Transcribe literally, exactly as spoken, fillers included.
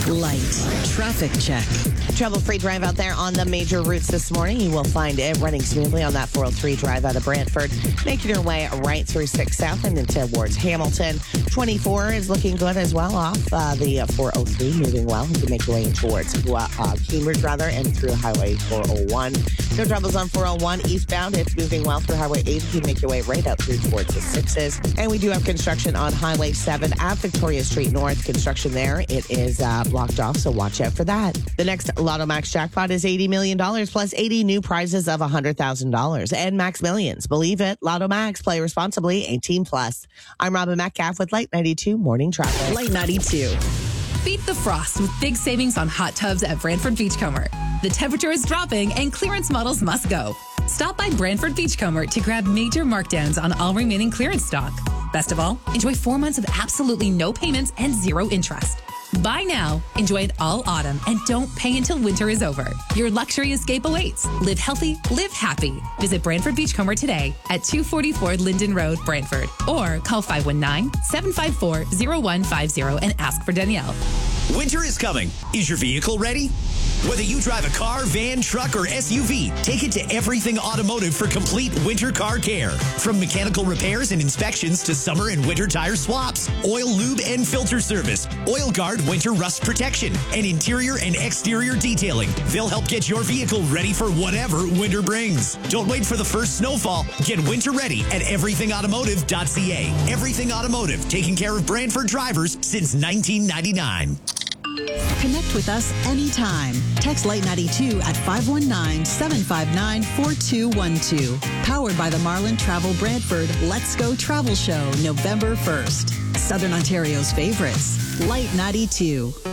Light traffic check. Trouble-free drive out there on the major routes this morning. You will find it running smoothly on that four oh three drive out of Brantford, making your way right through six South and into towards Hamilton. twenty-four is looking good as well off uh, the uh, four oh three, moving well. You can make your way towards uh, uh, Cambridge, rather, and through Highway four oh one. No troubles on four oh one eastbound. It's moving well through Highway eight. You can make your way right out through towards the sixes. And we do have construction on Highway seven at Victoria Street North. Construction there. It is uh, blocked off, so watch out for that. The next Lotto Max jackpot is eighty million dollars plus eighty new prizes of one hundred thousand dollars. And Max Millions. Believe it. Lotto Max. Play responsibly. eighteen plus. I'm Robin Metcalf with Light ninety-two Morning Traffic. Light ninety-two. Beat the frost with big savings on hot tubs at Brantford Beachcomber. The temperature is dropping and clearance models must go. Stop by Brantford Beachcomber to grab major markdowns on all remaining clearance stock. Best of all, enjoy four months of absolutely no payments and zero interest. Buy now, enjoy it all autumn, and don't pay until winter is over. Your luxury escape awaits. Live healthy, live happy. Visit Brantford Beachcomber today at two forty-four Linden Road, Brantford, or call five one nine, seven five four, zero one five zero and ask for Danielle. Winter is coming. Is your vehicle ready? Whether you drive a car, van, truck, or S U V, take it to Everything Automotive for complete winter car care. From mechanical repairs and inspections to summer and winter tire swaps, oil, lube, and filter service, Oil Guard winter rust protection, and interior and exterior detailing. They'll help get your vehicle ready for whatever winter brings. Don't wait for the first snowfall. Get winter ready at everything automotive dot c a. Everything Automotive, taking care of Brantford drivers since nineteen ninety-nine. Connect with us anytime. Text Light ninety-two at five one nine, seven five nine, four two one two. Powered by the Marlin Travel Brantford Let's Go Travel Show, November first. Southern Ontario's favorites. Light ninety-two.